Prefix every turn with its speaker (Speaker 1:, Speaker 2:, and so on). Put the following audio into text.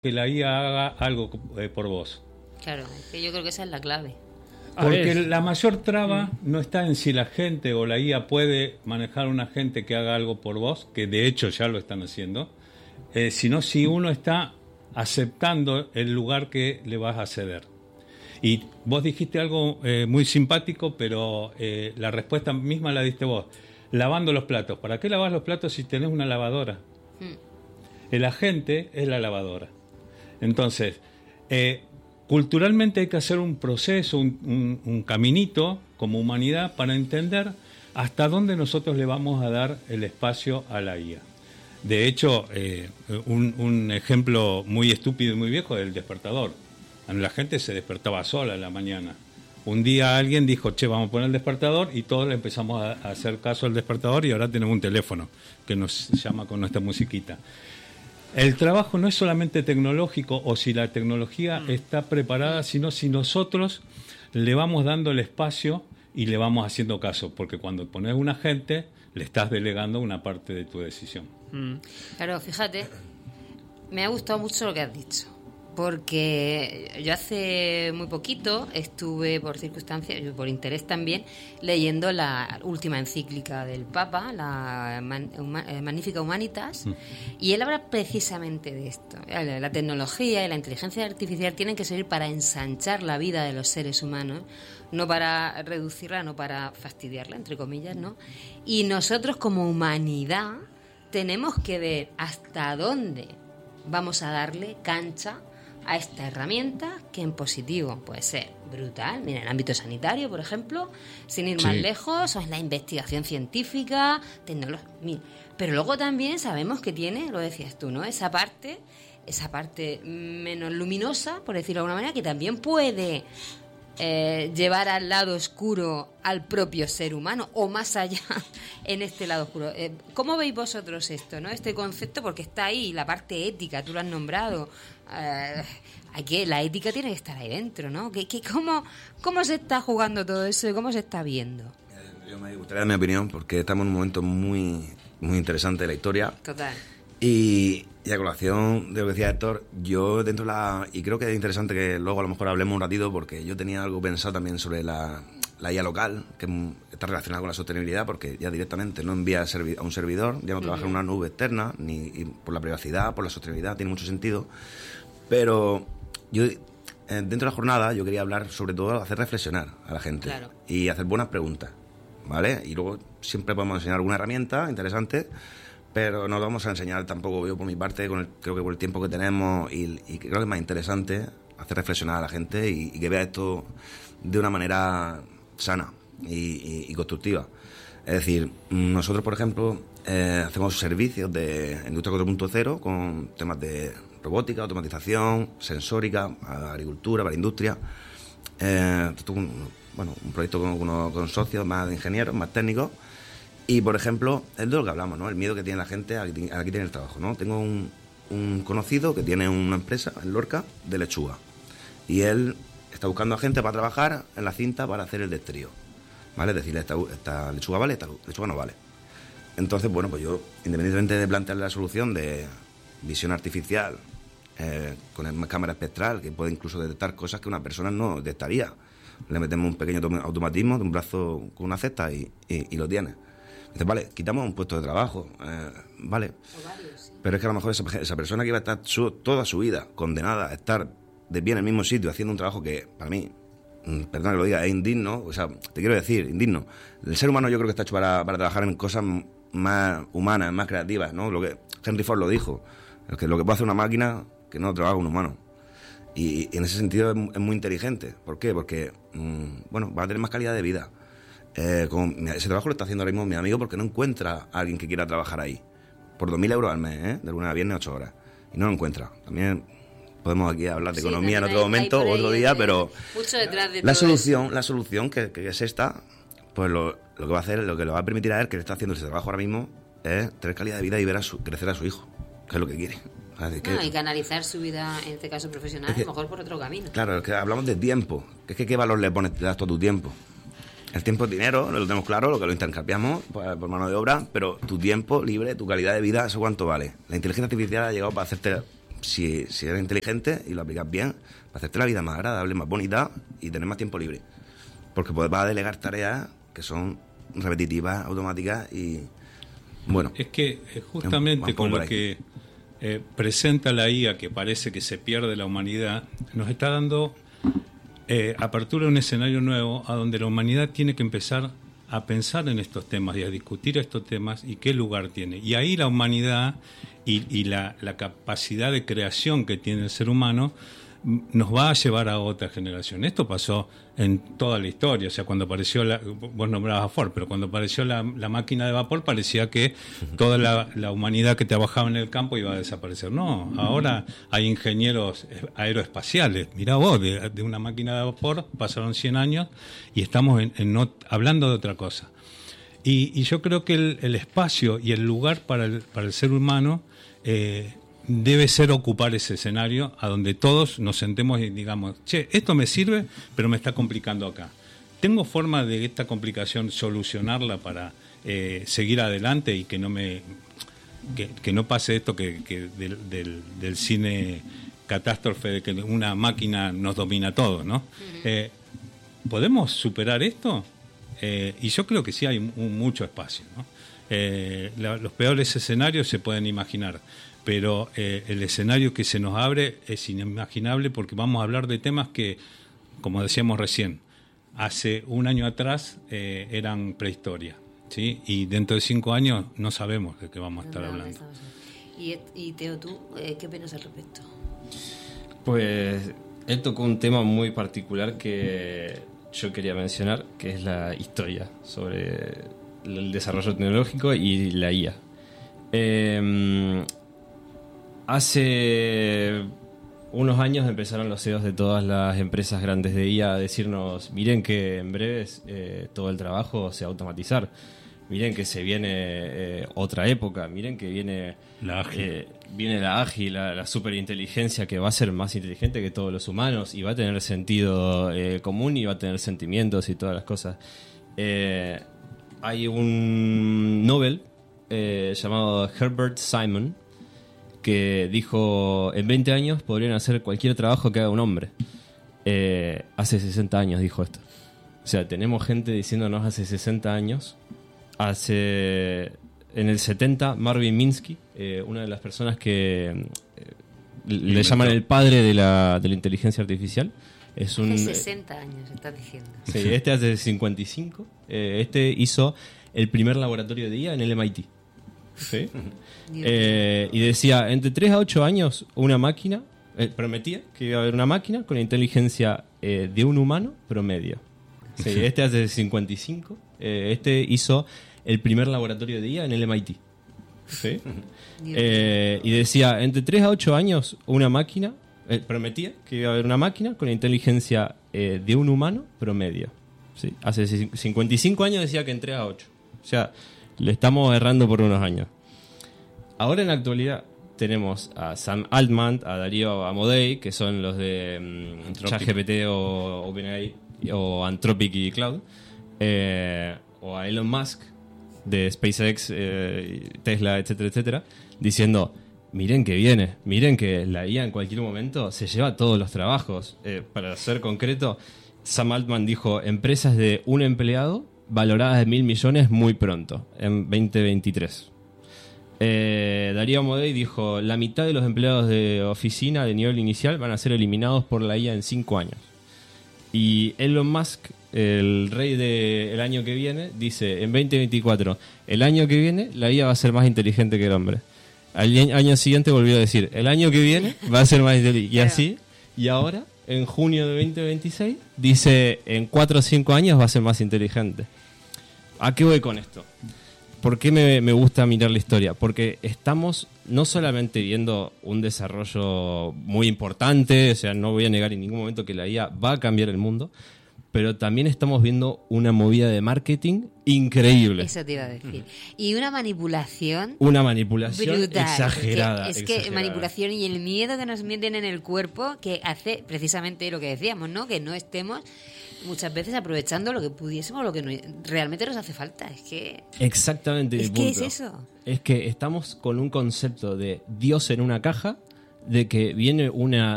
Speaker 1: que la IA haga algo por vos.
Speaker 2: Claro, que yo creo que esa es la clave.
Speaker 1: Porque la mayor traba no está en si la gente o la IA puede manejar una gente que haga algo por vos, que de hecho ya lo están haciendo, sino si uno está aceptando el lugar que le vas a ceder. Y vos dijiste algo muy simpático, pero la respuesta misma la diste vos. Lavando los platos. ¿Para qué lavas los platos si tenés una lavadora? El agente es la lavadora. Entonces, culturalmente hay que hacer un proceso, un caminito como humanidad para entender hasta dónde nosotros le vamos a dar el espacio a la IA. De hecho, un ejemplo muy estúpido y muy viejo es el despertador. La gente se despertaba sola en la mañana. Un día alguien dijo, che, vamos a poner el despertador, y todos le empezamos a hacer caso al despertador, y ahora tenemos un teléfono que nos llama con nuestra musiquita. El trabajo no es solamente tecnológico o si la tecnología está preparada, sino si nosotros le vamos dando el espacio y le vamos haciendo caso, porque cuando pones un agente le estás delegando una parte de tu decisión.
Speaker 2: Claro, fíjate, me ha gustado mucho lo que has dicho, porque yo hace muy poquito estuve, por circunstancias y por interés también, leyendo la última encíclica del Papa, la Magnificat Humanitas, y él habla precisamente de esto. La tecnología y la inteligencia artificial tienen que servir para ensanchar la vida de los seres humanos, no para reducirla, no para fastidiarla, entre comillas, ¿no? Y nosotros como humanidad tenemos que ver hasta dónde vamos a darle cancha a esta herramienta, que en positivo puede ser brutal, mira, en el ámbito sanitario, por ejemplo, sin ir más lejos, o en la investigación científica, pero luego también sabemos que tiene, lo decías tú, ¿no? Esa parte menos luminosa, por decirlo de alguna manera, que también puede llevar al lado oscuro al propio ser humano, o más allá en este lado oscuro. ¿Cómo veis vosotros esto, no? Este concepto, porque está ahí la parte ética, tú lo has nombrado. La ética tiene que estar ahí dentro, ¿no? ¿Cómo se está jugando todo eso y cómo se está viendo?
Speaker 3: Yo me gustaría dar mi opinión, porque estamos en un momento muy, muy interesante de la historia.
Speaker 2: Total.
Speaker 3: Y a colación de lo que decía Héctor, yo dentro de y creo que es interesante que luego a lo mejor hablemos un ratito, porque yo tenía algo pensado también sobre la IA local, que está relacionada con la sostenibilidad, porque ya directamente no envía a un servidor, ya no trabaja en una nube externa, y por la privacidad, por la sostenibilidad, tiene mucho sentido. Pero yo, dentro de la jornada, yo quería hablar sobre todo, hacer reflexionar a la gente, claro, y hacer buenas preguntas, ¿vale? Y luego siempre podemos enseñar alguna herramienta interesante, pero no lo vamos a enseñar tampoco, yo por mi parte, creo que por el tiempo que tenemos, y creo que es más interesante hacer reflexionar a la gente y que vea esto de una manera sana y constructiva. Es decir, nosotros, por ejemplo, hacemos servicios de Industria 4.0 con temas de robótica, automatización, sensórica, agricultura, para industria. Un proyecto con socios más de ingenieros, más técnicos. Y, por ejemplo, es de lo que hablamos, ¿no? El miedo que tiene la gente a que tiene el trabajo, ¿no? Tengo un conocido que tiene una empresa en Lorca de lechuga. Y él está buscando a gente para trabajar en la cinta para hacer el destrío, ¿vale? Es decir, esta lechuga vale, esta lechuga no vale. Entonces, bueno, pues yo, independientemente de plantearle la solución de visión artificial, con cámara espectral, que puede incluso detectar cosas que una persona no detectaría, le metemos un pequeño automatismo de un brazo con una cesta y lo tiene. Dice, vale, quitamos un puesto de trabajo, vale. Pero es que a lo mejor esa persona que iba a estar toda su vida condenada a estar de pie en el mismo sitio haciendo un trabajo que, para mí, perdón que lo diga, es indigno, o sea, te quiero decir, indigno. El ser humano yo creo que está hecho para trabajar en cosas más humanas, más creativas, ¿no? Lo que Henry Ford lo dijo, lo que puede hacer una máquina que no lo trabaja un humano. Y en ese sentido es muy inteligente. ¿Por qué? Porque, va a tener más calidad de vida. Ese trabajo lo está haciendo ahora mismo mi amigo porque no encuentra a alguien que quiera trabajar ahí por 2.000 euros al mes, de lunes a viernes 8 horas, y no lo encuentra. También podemos aquí hablar de economía en otro momento o otro día, pero
Speaker 2: mucho detrás de
Speaker 3: la solución que es esta, pues lo que va a hacer, lo que le va a permitir a él, que le está haciendo ese trabajo ahora mismo, es tener calidad de vida y ver crecer a su hijo, que es lo que quiere.
Speaker 2: Y canalizar su vida, en este caso profesional, a lo mejor por otro camino.
Speaker 3: Claro, es que hablamos de tiempo, que es que qué valor le pones, le das todo tu tiempo. El tiempo es dinero, lo tenemos claro, lo que lo intercambiamos por mano de obra, pero tu tiempo libre, tu calidad de vida, ¿eso cuánto vale? La inteligencia artificial ha llegado para hacerte si eres inteligente y lo aplicas bien, para hacerte la vida más agradable, más bonita y tener más tiempo libre. Porque pues vas a delegar tareas que son repetitivas, automáticas y bueno.
Speaker 1: Es que justamente con lo que presenta la IA, que parece que se pierde la humanidad, nos está dando apertura a un escenario nuevo a donde la humanidad tiene que empezar a pensar en estos temas y a discutir estos temas y qué lugar tiene. Y ahí la humanidad y la capacidad de creación que tiene el ser humano nos va a llevar a otra generación. Esto pasó en toda la historia. O sea, cuando apareció vos nombrabas a Ford, pero cuando apareció la máquina de vapor parecía que toda la humanidad que trabajaba en el campo iba a desaparecer. No, ahora hay ingenieros aeroespaciales. Mirá vos, de una máquina de vapor pasaron 100 años y estamos hablando de otra cosa. Y yo creo que el espacio y el lugar para el ser humano debe ser ocupar ese escenario a donde todos nos sentemos y digamos, che, esto me sirve, pero me está complicando acá. ¿Tengo forma de esta complicación solucionarla para seguir adelante y que no pase esto que del cine catástrofe de que una máquina nos domina todo, ¿no? ¿Podemos superar esto? Y yo creo que sí hay mucho espacio, ¿no? Los peores escenarios se pueden imaginar, pero el escenario que se nos abre es inimaginable porque vamos a hablar de temas que, como decíamos recién, hace un año atrás eran prehistoria, ¿sí? Y dentro de 5 años no sabemos de qué vamos a estar hablando.
Speaker 2: Y Teo, ¿tú qué opinas al respecto?
Speaker 4: Pues él tocó un tema muy particular que yo quería mencionar, que es la historia sobre el desarrollo tecnológico y la IA. Hace unos años empezaron los CEOs de todas las empresas grandes de IA a decirnos, miren que en breves todo el trabajo se va a automatizar, miren que se viene otra época, miren que viene la ágil, la superinteligencia que va a ser más inteligente que todos los humanos y va a tener sentido común y va a tener sentimientos y todas las cosas. Hay un Nobel llamado Herbert Simon que dijo, en 20 años podrían hacer cualquier trabajo que haga un hombre. Hace 60 años dijo esto. O sea, tenemos gente diciéndonos hace 60 años. En el 70, Marvin Minsky, una de las personas que le llaman el padre de la inteligencia artificial. Hace
Speaker 2: 60 años, estás diciendo.
Speaker 4: Sí, hace 55. Hizo el primer laboratorio de IA en el MIT. ¿Sí? Y decía, entre 3 a 8 años, una máquina, prometía que iba a haber una máquina con la inteligencia de un humano promedio. Sí, hace 55. Hizo el primer laboratorio de IA en el MIT. ¿Sí? Y decía, entre 3 a 8 años, una máquina, prometía que iba a haber una máquina con la inteligencia de un humano promedio. ¿Sí? Hace 55 años decía que en 3 a 8. O sea, le estamos errando por unos años. Ahora en la actualidad tenemos a Sam Altman, a Darío Amodei, que son los de ChatGPT o OpenAI o Anthropic y Cloud, o a Elon Musk de SpaceX, Tesla, etcétera, etcétera, diciendo, miren que viene, miren que la IA en cualquier momento se lleva todos los trabajos. Para ser concreto, Sam Altman dijo, empresas de un empleado valoradas de 1.000 millones muy pronto, en 2023. Darío Amodei dijo, la mitad de los empleados de oficina de nivel inicial van a ser eliminados por la IA en 5 años. Y Elon Musk, el rey del año que viene, dice, en 2024, el año que viene la IA va a ser más inteligente que el hombre. Al año siguiente volvió a decir, el año que viene va a ser más inteligente. Y así, y ahora, en junio de 2026, dice, en 4 o 5 años va a ser más inteligente. ¿A qué voy con esto? ¿Por qué me gusta mirar la historia? Porque estamos no solamente viendo un desarrollo muy importante, o sea, no voy a negar en ningún momento que la IA va a cambiar el mundo, pero también estamos viendo una movida de marketing increíble.
Speaker 2: Eso te iba a decir. Y una manipulación.
Speaker 4: Una manipulación
Speaker 2: brutal,
Speaker 4: exagerada.
Speaker 2: Es que manipulación y el miedo que nos meten en el cuerpo que hace precisamente lo que decíamos, ¿no? Que no estemos muchas veces aprovechando lo que pudiésemos, lo que realmente nos hace falta. Es que...
Speaker 4: Exactamente.
Speaker 2: Es que es eso.
Speaker 4: Es que estamos con un concepto de Dios en una caja de que viene una